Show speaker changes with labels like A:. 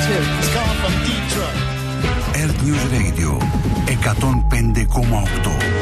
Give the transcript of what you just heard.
A: too.
B: It's coming from Detroit.
C: Earth News Radio 105,8.